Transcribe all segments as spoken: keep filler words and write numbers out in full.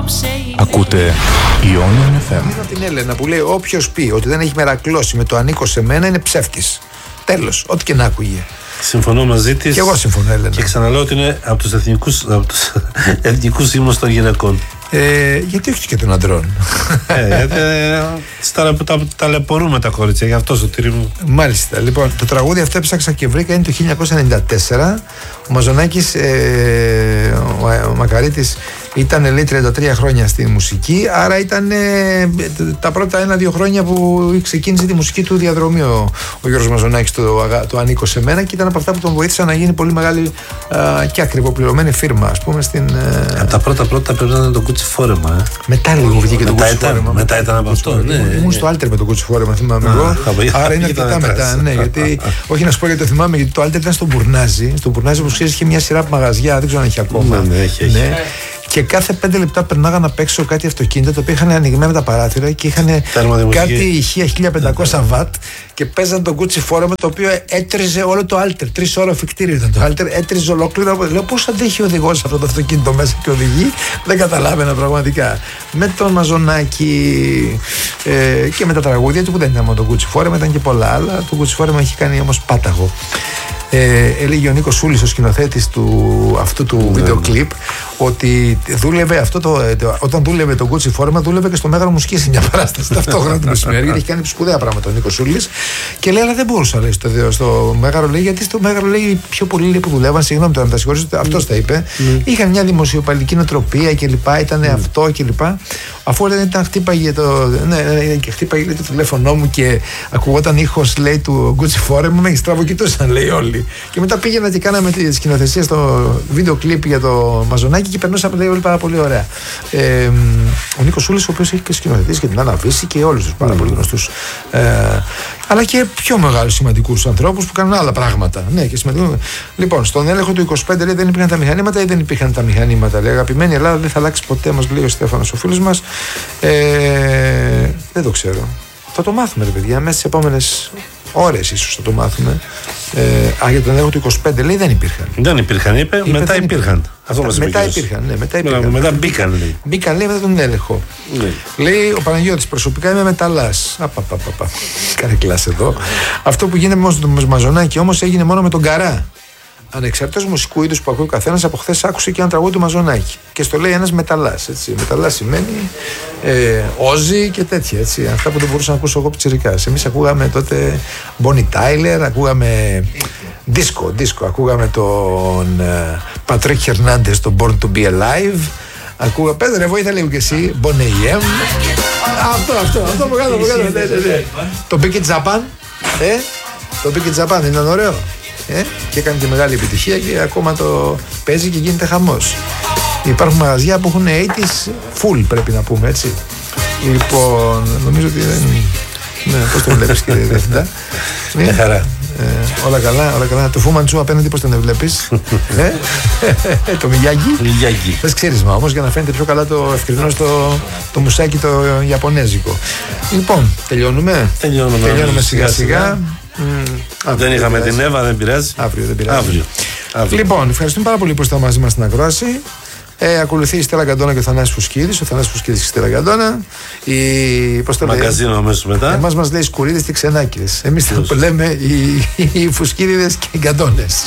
Ακούτε Ionian εφ εμ. Είδα την Έλενα που λέει: όποιος πει ότι δεν έχει μερακλώσει με το ανήκω σε μένα είναι ψεύτης. Τέλος, ό,τι και να άκουγε. Συμφωνώ μαζί της. Και εγώ συμφωνώ, Έλενα. Και ξαναλέω ότι είναι από τους εθνικούς, από τους εθνικούς ύμνους των γυναικών. Ε, γιατί όχι και των αντρών. ε, ε, στα, τα, ταλαιπωρούμε τα κορίτσια, γι' αυτό σωτήρι μου. Μάλιστα. Λοιπόν, το τραγούδι αυτό έψαξα και βρήκα, είναι το χίλια εννιακόσια ενενήντα τέσσερα. Ο Μαζονάκης, ε, ο, ο Μακαρίτης ήταν, λέει, τριάντα τρία χρόνια στη μουσική, άρα ήταν ε, τα πρώτα ένα-δύο χρόνια που ξεκίνησε τη μουσική του διαδρομή ο, ο Γιώργος Μαζονάκης, το, το ανήκω σε μένα, και ήταν από αυτά που τον βοήθησαν να γίνει πολύ μεγάλη α, και ακριβοπληρωμένη φίρμα, ας πούμε. Στην, ε... Από τα πρώτα πρώτα πρέπει να ήταν το Κούτσι Φόρεμα. Ε. Μετά λίγο βγήκε το Κούτσι Φόρεμα. Μετά ήταν από αυτό. Ναι, ήμουν ναι. στο Άλτερ με το Κούτσι Φόρεμα, θυμάμαι εγώ. Άρα είναι αρκετά μετά. Ναι, γιατί, όχι να σου πω γιατί το θυμάμαι, γιατί το Άλτερ ήταν στον Μπουρνάζι. Στον Μπουρνάζι, όπως ξέρεις, είχε μια σειρά από μαγαζιά, δεν ξέρω αν έχει ακόμα. Ναι, ναι, έχει, έχει. Ναι. Και κάθε πέντε λεπτά περνάγα να παίξω κάτι αυτοκίνητα, το οποίο είχαν ανοιγμένα τα παράθυρα και είχαν κάτι ηχεία χίλια πεντακόσια βατ και παίζαν τον Gucci Φόρεμα, το οποίο έτριζε όλο το Alter. Τρεις ώρες φικτήριο ήταν το Alter, έτριζε ολόκληρο. Λέω, πώς αντέχει ο οδηγός αυτό το αυτοκίνητο μέσα και οδηγεί, δεν καταλάβαινα πραγματικά. Με τον Μαζονάκη ε, και με τα τραγούδια του, που δεν ήταν μόνο το Gucci Φόρεμα, ήταν και πολλά άλλα. Το Gucci Φόρεμα έχει κάνει όμως πάταγο. Ε, έλεγε ο Νίκος Σούλης, ο σκηνοθέτης του, αυτού του ναι, βίντεο κλιπ, ότι δούλευε αυτό το, το, όταν δούλευε το Gucci Φόρεμα, δούλευε και στο Μέγαρο Μουσική σε μια παράσταση ταυτόχρονα το μεσημέρι, γιατί έχει κάνει σπουδαία πράγματα ο Νίκος Σούλης. Και λέει, αλλά δεν μπορούσα, λέει, στο, στο Μέγαρο, λέει, γιατί στο Μέγαρο, λέει, πιο πολλοί, λέει, που δουλεύαν, συγγνώμη τώρα να τα συγχωρήσετε, αυτός τα είπε, mm. είχαν μια δημοσιοπαλική νοοτροπία κλπ. Ήταν mm. αυτό κλπ. Αφού λέει, ήταν χτύπαγε το, ναι, ναι, και χτύπαγε, λέει, το τηλέφωνό μου και ακουγόταν ήχος, λέει, του Gucci Φόρεμα, με στραβοκοιτούσαν, λέει, όλοι. Και μετά πήγαινα και κάναμε τη σκηνοθεσία στο βίντεο κλιπ για το Μαζονάκη και περνούσαμε, λέει, όλοι πάρα πολύ ωραία. Ε, ο Νίκος Σούλης, ο οποίος έχει και σκηνοθετήσει και την Άννα Βύση και όλους τους πάρα mm. πολύ γνωστούς. Ε, αλλά και πιο μεγάλους σημαντικούς ανθρώπους που κάνουν άλλα πράγματα. Ναι, και σημαντικούς. Λοιπόν, στον έλεγχο του είκοσι πέντε, λέει, δεν υπήρχαν τα μηχανήματα ή δεν υπήρχαν τα μηχανήματα. Λέει, αγαπημένη Ελλάδα δεν θα αλλάξει ποτέ, μας λέει ο Στέφανος, ο φίλος μας. Ε, δεν το ξέρω. Θα το μάθουμε, ρε παιδιά, μέσα στις επόμενες ώρες ίσως θα το μάθουμε. Ε, α, για τον έλεγχο του είκοσι πέντε, λέει, δεν υπήρχαν. Δεν υπήρχαν, είπε, είπε μετά υπήρχαν. υπήρχαν. Αυτό μας μετά υπήρχαν, ναι, μετά υπήρχαν. Μετά μπήκαν, λέει. Μπήκαν, λέει, μετά τον έλεγχο. Ναι. Λέει ο Παναγιώτης, προσωπικά είμαι μεταλλάς. Απαπαπαπα. Κάνε κλάση εδώ. Αυτό που γίνεται με τον Μαζονάκη όμως έγινε μόνο με τον Καρά. Ανεξαρτήτως μουσικού είδους που ακούει ο καθένας, από χθες άκουσε και ένα τραγούδι του Μαζονάκη. Και στο λέει ένας μεταλλάς. Μεταλλάς σημαίνει ε, όζι και τέτοια. Έτσι. Αυτά που δεν μπορούσα να ακούσω εγώ πιτσιρικάς. Εμείς ακούγαμε τότε Bonnie Tyler, ακούγαμε disco, disco. Ακούγαμε τον ε, Patrick Hernandez, τον Born to be Alive. Ακούγα, πέντε ρε, βοήθα λίγο κι εσύ, Bonnie M. Αυτό, αυτό, αυτό που κάνω, που κάνω. Ναι, ναι, ναι. Το Pick It Japan, ε, το Pick It Japan ήταν ωραίο. Ε, και έκανε και μεγάλη επιτυχία και ακόμα το παίζει και γίνεται χαμός. Υπάρχουν μαγαζιά που έχουν ογδόντα full, πρέπει να πούμε, έτσι. Λοιπόν, νομίζω ότι δεν... Ναι, πώς το βλέπεις, κύριε Διευθυντά? Μια χαρά. Ε, όλα καλά, όλα καλά. Το Φούμαντσου απέναντι πώς τον βλέπεις? ε? Το Μιγιάγκι. Θες ξύρισμα όμως για να φαίνεται πιο καλά το ευκρινό στο το μουσάκι το Ιαπωνέζικο. Λοιπόν, τελειώνουμε. Τελειώνουμε, τελειώνουμε σιγά σιγά. Mm, δεν είχαμε την Εύα, δεν πειράζει. Αύριο δεν πειράζει. Αύριο. Αύριο. Λοιπόν, ευχαριστούμε πάρα πολύ που ήσασταν μαζί μας στην ακρόαση. Ε, ακολουθεί η Στέλλα Γκαντώνα και ο Θανάσης Φουσκίδης. Ο Θανάσης Φουσκίδης και η Στέλλα Γκαντώνα. Η... Μαγκαζίνο αμέσως μετά. Εμάς μας λέει σκουρίδες και ξενάκιδες. Εμείς θα λέμε οι, οι Φουσκίδιδες και οι Γκαντώνες.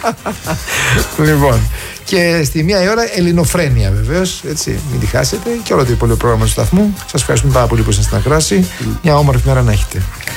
Λοιπόν. Και στη μία η ώρα Ελληνοφρένεια, βεβαίως. Έτσι, μην τη χάσετε. Και όλο το υπόλοιπο πρόγραμμα του σταθμού. Σας ευχαριστούμε πάρα πολύ που ήσασταν στην ακρόαση. Μια όμορφη μέρα να έχετε.